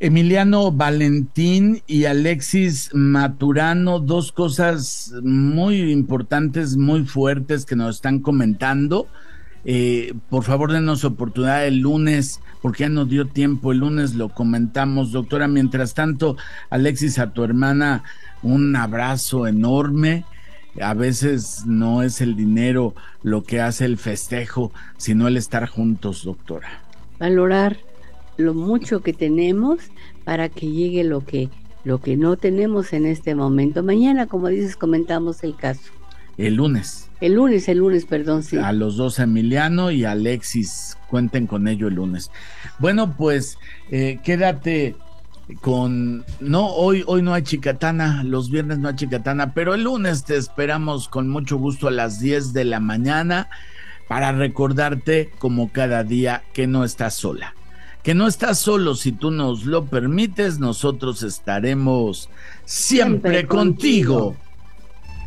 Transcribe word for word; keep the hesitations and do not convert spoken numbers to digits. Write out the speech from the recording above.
Emiliano Valentín y Alexis Maturano, dos cosas muy importantes, muy fuertes que nos están comentando. Eh, por favor, denos oportunidad el lunes, porque ya no dio tiempo, el lunes lo comentamos, doctora. Mientras tanto, Alexis, a tu hermana, un abrazo enorme. A veces no es el dinero lo que hace el festejo, sino el estar juntos, doctora. Valorar lo mucho que tenemos para que llegue lo que, lo que no tenemos en este momento. Mañana, como dices, comentamos el caso. El lunes. El lunes, el lunes, perdón, sí. A los dos, Emiliano y Alexis, cuenten con ello el lunes. Bueno, pues eh, quédate con... No, hoy, hoy no hay chicatana, los viernes no hay chicatana, pero el lunes te esperamos con mucho gusto a las diez de la mañana para recordarte, como cada día, que no estás sola. Que no estás solo, si tú nos lo permites, nosotros estaremos siempre, siempre contigo. contigo.